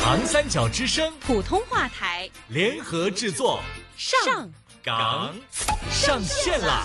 长三角之声普通话台联合制作， 上岗上线啦！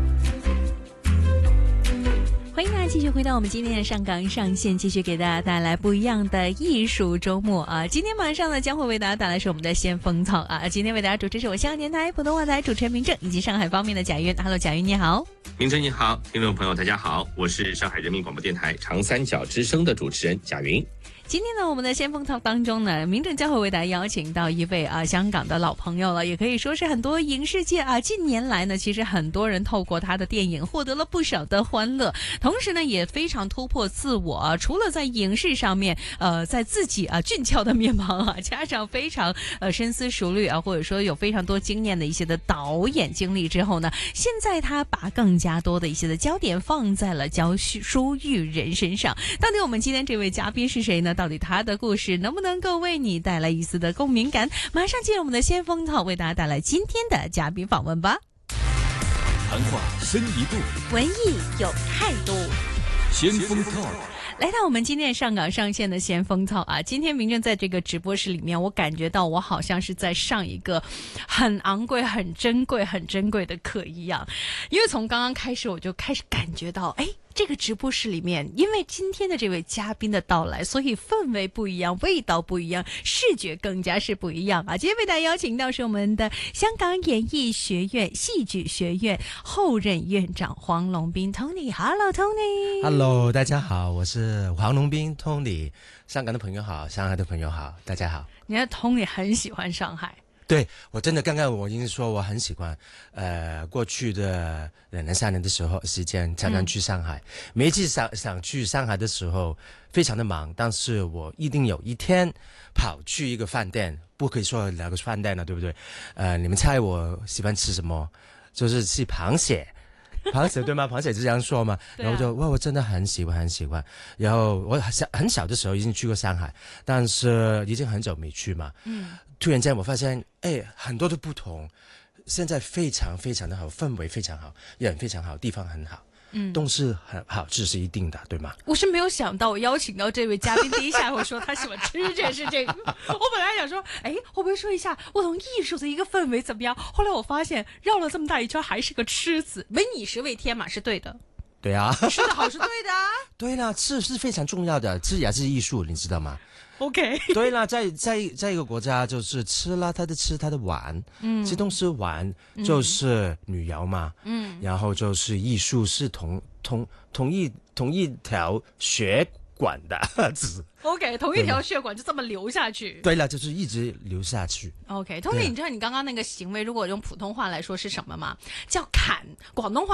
欢迎大家继续回到我们今天的上岗上线，继续给大家带来不一样的艺术周末啊！今天晚上呢，将会为大家带来是我们的先锋草啊！今天为大家主持是我香港电台普通话台主持人明正，以及上海方面的贾云。Hello， 贾云你好。 明正你好，听众朋友大家好，我是上海人民广播电台长三角之声的主持人贾云。 今天呢，我们的先锋talk当中呢，明正将会为大家邀请到一位香港的老朋友了，也可以说是很多影视界近年来呢，其实很多人透过他的电影获得了不少的欢乐，同时呢，也非常突破自我除了在影视上面在自己俊俏的面庞加上非常深思熟虑或者说有非常多经验的一些的导演经历之后呢，现在他把更加多的一些的焦点放在了教书育人身上。到底我们今天这位嘉宾是谁呢？到底他的故事能不能够为你带来一丝的共鸣感？马上进入我们的先锋talk，为大家带来今天的嘉宾访问吧。 谈话深一步， 文艺有态度， 先锋talk。 来到我们今天上岗上线的先锋talk今天明正在这个直播室里面，我感觉到我好像是在上一个很昂贵、很珍贵、很珍贵的课一样，因为从刚刚开始我就开始感觉到，这个直播室里面，因为今天的这位嘉宾的到来，所以氛围不一样，味道不一样，视觉更加是不一样今天为大家邀请到是我们的香港演艺学院戏剧学院后任院长黄龙斌 Tony。Hello Tony。Hello， 大家好，我是黄龙斌 Tony。香港的朋友好，上海的朋友好，大家好。 你看 Tony 很喜欢上海。 对，我真的刚刚我已经说我很喜欢，过去的2年3年的时间常常去上海，每一次想去上海的时候非常的忙，但是我一定有一天跑去一个饭店，不可以说哪个饭店了，对不对？你们猜我喜欢吃什么？就是吃螃蟹。螃蟹对吗？螃蟹是这样说吗？然后我真的很喜欢。然后我很小的时候已经去过上海，但是已经很久没去嘛。突然间我发现，很多的不同，现在非常非常的好，氛围非常好，人非常好，地方很好。东西很好吃是一定的，对吗？ 我是没有想到我邀请到这位嘉宾第一下会说他喜欢吃这件事情我本来想说会不会说一下不同艺术的一个氛围怎么样，后来我发现绕了这么大一圈还是个吃字，唯以食为天嘛，是对的。 对啊， 吃的好是对的对啦，吃是非常重要的，吃也是艺术，你知道吗 ？OK， 对啦，在一个国家就是吃了他的玩，吃东西玩就是旅游嘛，然后就是艺术是同一条血管的字。 OK， 同一条血管就这么流下去。 对了，就是一直流下去。 OK， Tony，你知道你刚刚那个行为，如果用普通话来说是什么吗？叫砍，广东话